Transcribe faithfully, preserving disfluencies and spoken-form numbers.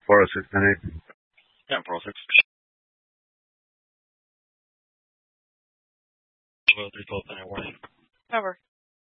four oh six nine eight. Yeah, four oh six. three twelve, warning. Cover.